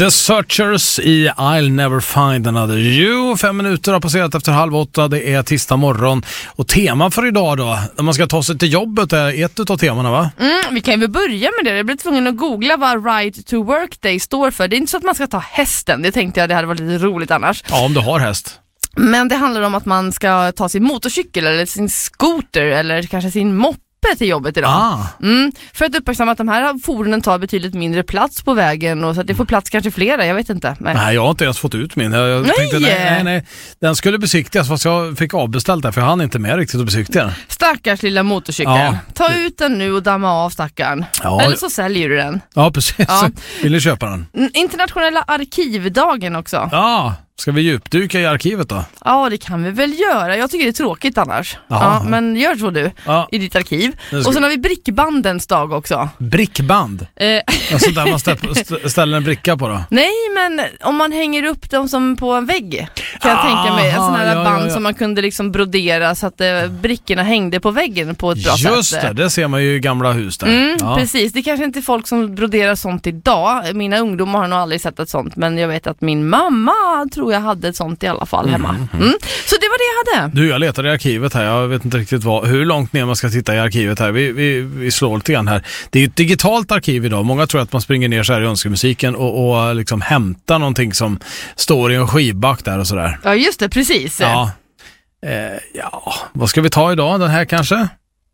The Searchers i I'll Never Find Another You. 5 minuter har passerat efter 7:30. Det är tisdag morgon. Och tema för idag då, när man ska ta sig till jobbet, är ett utav temana, va? Vi kan ju börja med det. Jag blev tvungen att googla vad Ride to Work Day står för. Det är inte så att man ska ta hästen. Det tänkte jag, det hade varit lite roligt annars. Ja, om du har häst. Men det handlar om att man ska ta sin motorcykel eller sin scooter eller kanske sin moppe till jobbet idag. För att uppmärksamma att de här fordonen tar betydligt mindre plats på vägen och så att det får plats kanske flera, jag vet inte. Nej, jag har inte ens fått ut min. Jag tänkte, nej. Den skulle besiktigas fast jag fick avbeställt där för jag hann inte med riktigt att besiktiga den. Stackars lilla motorcykeln. Ja. Ta ut den nu och damma av stackaren. Ja. Eller så säljer du den. Ja, precis. Ja. Vill du köpa den? Internationella arkivdagen också. Ja. Ska vi djupdyka i arkivet då? Ja, det kan vi väl göra. Jag tycker det är tråkigt annars. Ja, men gör så du i ditt arkiv. Och sen har vi brickbandens dag också. Brickband? Alltså där man ställer en bricka på då? Nej, men om man hänger upp dem som på en vägg kan jag tänka mig. En sån här band som man kunde liksom brodera så att brickorna hängde på väggen på ett bra sätt. Just det ser man ju i gamla hus där. Precis, det kanske inte är folk som broderar sånt idag. Mina ungdomar har nog aldrig sett ett sånt, men jag vet att min mamma tror jag hade ett sånt i alla fall hemma. Så det var det jag hade. Du, jag letade i arkivet här. Jag vet inte riktigt hur långt ner man ska titta i arkivet här. Vi slår lite grann här. Det är ju ett digitalt arkiv idag. Många tror att man springer ner så här i önskemusiken och liksom hämtar någonting som står i en skivback där och sådär. Ja, just det, precis. Ja. Vad ska vi ta idag? Den här kanske?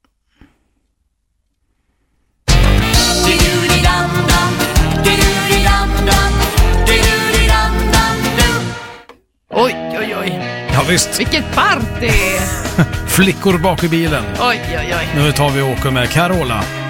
Oj. Ja, visst. Vilket party! Flickor bak i bilen. Oj. Nu tar vi och åker med Carola.